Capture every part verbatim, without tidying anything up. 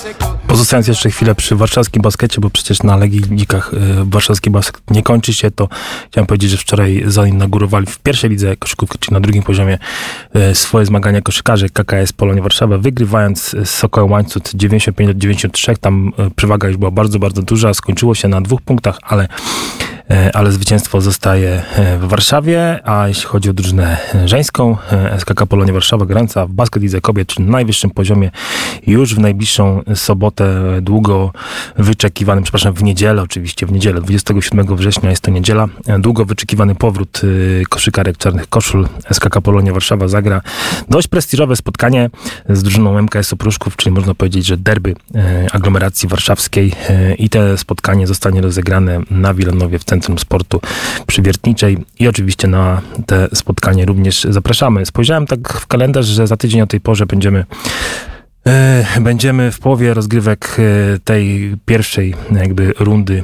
Pozostając jeszcze chwilę przy warszawskim baskecie, bo przecież na Legijnikach y, warszawski basket nie kończy się, to chciałem powiedzieć, że wczoraj zainaugurowali w pierwszej lidze koszykówki, czyli na drugim poziomie y, swoje zmagania koszykarzy K K S Polonia Warszawa, wygrywając z Sokołem Łańcut dziewięćdziesiąt pięć do dziewięćdziesięciu trzech. Tam y, przewaga już była bardzo, bardzo duża. Skończyło się na dwóch punktach, ale ale zwycięstwo zostaje w Warszawie, a jeśli chodzi o drużynę żeńską, S K K Polonia Warszawa grająca w basket lidze kobiet, czyli na najwyższym poziomie, już w najbliższą sobotę, długo wyczekiwany, przepraszam, w niedzielę oczywiście, w niedzielę, dwudziestego siódmego września jest to niedziela, długo wyczekiwany powrót koszykarek Czarnych Koszul. S K K Polonia Warszawa zagra dość prestiżowe spotkanie z drużyną M K S Oprószków, czyli można powiedzieć, że derby aglomeracji warszawskiej, i te spotkanie zostanie rozegrane na Wilanowie w Centrum Sportu Przywiertniczej i oczywiście na te spotkanie również zapraszamy. Spojrzałem tak w kalendarz, że za tydzień o tej porze będziemy e, będziemy w połowie rozgrywek e, tej pierwszej jakby rundy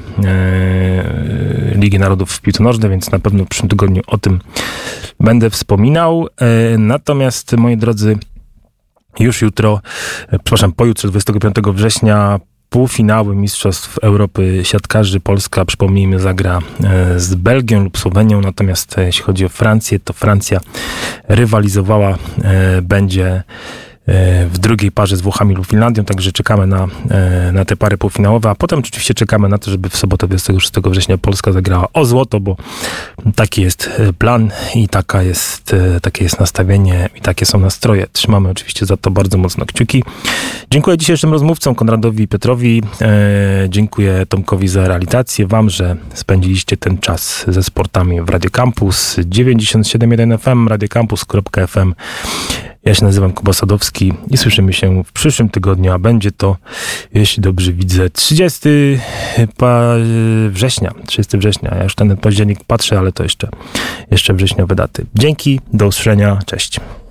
e, Ligi Narodów w piłce nożnej, więc na pewno w przyszłym tygodniu o tym będę wspominał. E, natomiast, moi drodzy, już jutro, e, przepraszam, pojutrze, dwudziestego piątego września, półfinały Mistrzostw Europy Siatkarzy. Polska, przypomnijmy, zagra z Belgią lub Słowenią, natomiast jeśli chodzi o Francję, to Francja rywalizowała będzie w drugiej parze z Włochami lub Finlandią, także czekamy na, na te pary półfinałowe, a potem oczywiście czekamy na to, żeby w sobotę dwudziestego szóstego września Polska zagrała o złoto, bo taki jest plan i taka jest, takie jest nastawienie i takie są nastroje. Trzymamy oczywiście za to bardzo mocno kciuki. Dziękuję dzisiejszym rozmówcom, Konradowi i Piotrowi. Dziękuję Tomkowi za realizację, wam, że spędziliście ten czas ze sportami w Radio Campus dziewięćdziesiąt siedem jeden F M, radiocampus kropka f m. Ja się nazywam Kuba Sadowski i słyszymy się w przyszłym tygodniu, a będzie to, jeśli dobrze widzę, trzydziestego września. trzydziestego września. Ja już ten październik patrzę, ale to jeszcze, jeszcze wrześniowe daty. Dzięki, do usłyszenia, cześć.